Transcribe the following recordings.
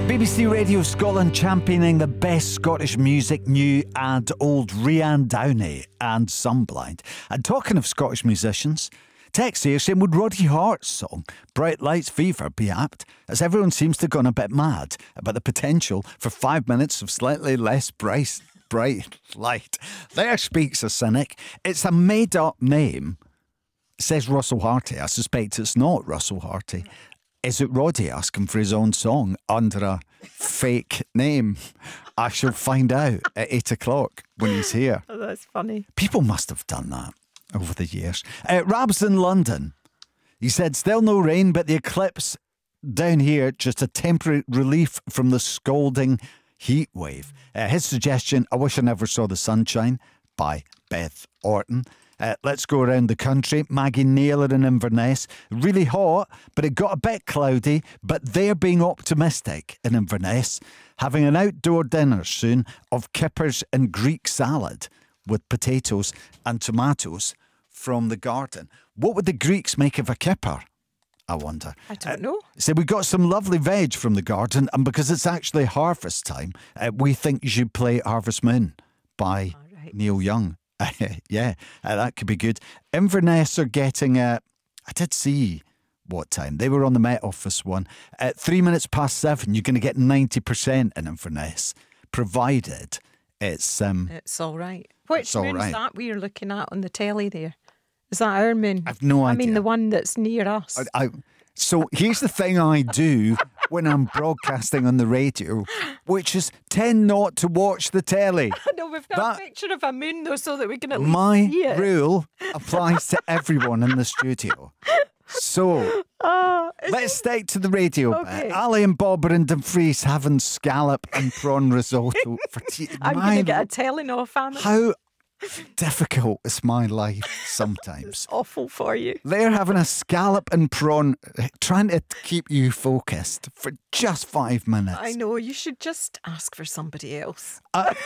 BBC Radio Scotland championing the best Scottish music, new and old. Rianne Downey and Sunblind. And talking of Scottish musicians, text here saying, would Roddy Hart's song Bright Lights Fever be apt, as everyone seems to have gone a bit mad about the potential for 5 minutes of slightly less bright light. There speaks a cynic. It's a made up name, says Russell Harty. I suspect it's not Russell Harty. Is it Roddy asking for his own song under a fake name? I shall find out at 8 o'clock when he's here. Oh, that's funny. People must have done that over the years. Rab's in London. He said, still no rain, but the eclipse down here, just a temporary relief from the scalding heat wave. His suggestion, I wish I never saw the sunshine, by Beth Orton. Let's go around the country. Maggie Naylor in Inverness. Really hot, but it got a bit cloudy. But they're being optimistic in Inverness, having an outdoor dinner soon of kippers and Greek salad with potatoes and tomatoes from the garden. What would the Greeks make of a kipper, I wonder? I don't know. So we got some lovely veg from the garden, and because it's actually harvest time, we think you should play Harvest Moon by Neil Young. Yeah, that could be good. Inverness are getting, I did see what time. They were on the Met Office one. At 7:03, you're going to get 90% in Inverness, provided it's... It's all right. Which moon's right. that we're looking at on the telly there? Is that our moon? I've no idea. I mean, the one that's near us. So here's the thing I do when I'm broadcasting on the radio, which is tend not to watch the telly. No, we've got a picture of a moon, though, so that we can at least see it. My rule applies to everyone in the studio. So, let's stick to the radio bit. Ali and Bob are in Dumfries having scallop and prawn risotto for tea. I'm going to get a telling off, Anna. How difficult is my life sometimes. It's awful for you. They're having a scallop and prawn, trying to keep you focused for just 5 minutes. I know, you should just ask for somebody else.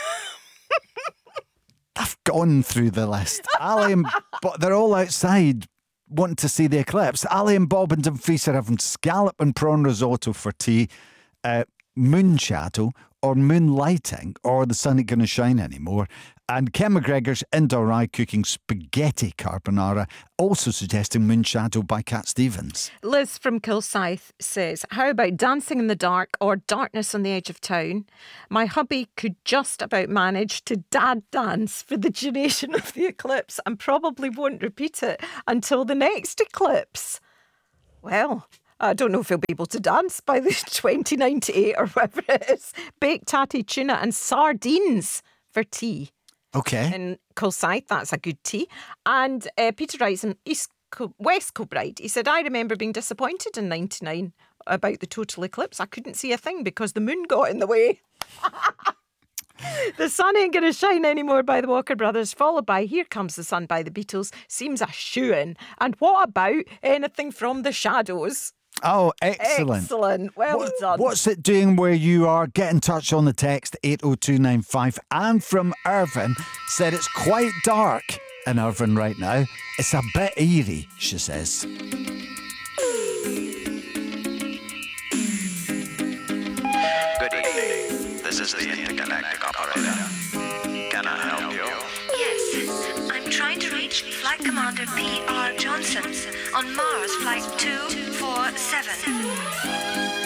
I've gone through the list. But they're all outside wanting to see the eclipse. Ali and Bob and Dumfries are having scallop and prawn risotto for tea, moon shadow or moonlighting, or the sun ain't going to shine anymore. And Ken McGregor's indoor eye cooking spaghetti carbonara, also suggesting Moon Shadow by Cat Stevens. Liz from Kilsyth says, how about Dancing in the Dark or Darkness on the Edge of Town? My hubby could just about manage to dad dance for the duration of the eclipse and probably won't repeat it until the next eclipse. Well, I don't know if he'll be able to dance by the 2098 or whatever it is. Baked tatty tuna and sardines for tea. Okay. In Kilsyth, that's a good tea. And Peter writes in West Kilbride, he said, I remember being disappointed in 99 about the total eclipse. I couldn't see a thing because the moon got in the way. The sun ain't going to shine anymore by the Walker Brothers, followed by Here Comes the Sun by the Beatles. Seems a shoo-in. And what about anything from the Shadows? Oh, excellent. Excellent. Well done. What's it doing where you are? Get in touch on the text 80295. Anne from Irvine said it's quite dark in Irvine right now. It's a bit eerie, she says. Good evening. This is the intergalactic operator. Can I help you? Yes, I'm trying to reach Flight Commander P.R. Johnson on Mars Flight 247.